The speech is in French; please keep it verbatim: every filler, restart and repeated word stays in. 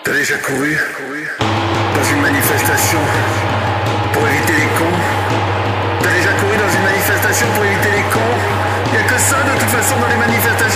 T'as déjà couru dans une manifestation pour éviter les cons? T'as déjà couru dans une manifestation pour éviter les cons? Y'a que ça de toute façon dans les manifestations.